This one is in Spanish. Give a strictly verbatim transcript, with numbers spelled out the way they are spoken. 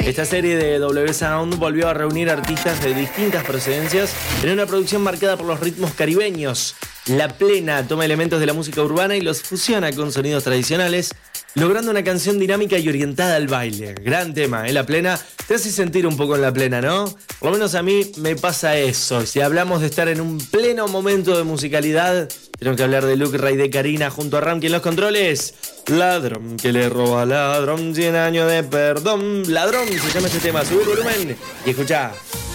Esta serie de W Sound volvió a reunir artistas de distintas procedencias en una producción marcada por los ritmos caribeños. La Plena toma elementos de la música urbana y los fusiona con sonidos tradicionales, logrando una canción dinámica y orientada al baile. Gran tema, ¿eh? La Plena te hace sentir un poco en la plena, ¿no? Por lo menos a mí me pasa eso. Si hablamos de estar en un pleno momento de musicalidad, tenemos que hablar de Luke Ray de Karina junto a Ramki en los controles. Ladrón que le roba ladrón, cien años de perdón. Ladrón se llama este tema, subí el volumen y escuchá.